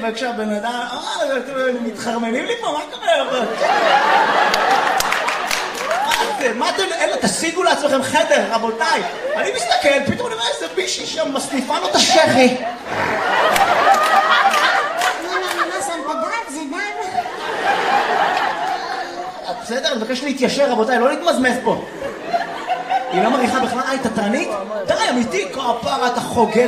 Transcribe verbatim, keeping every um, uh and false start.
וכשהבן אדם, אה, אתם מתחרמנים לי פה, מה קורה? מה זה? מה אתם, אלה, תשיגו לעצמכם חדר, רבותיי. אני מסתכל, פתאום אני רואה איזה בישי שם, מסניפה לו את השכי. בסדר, אני מבקש להתיישר, רבותיי, לא להתמזמז פה. היא לא מריחה בכלל, אה, היא תתרנית? די, אמיתי, כפרה, אתה חוגג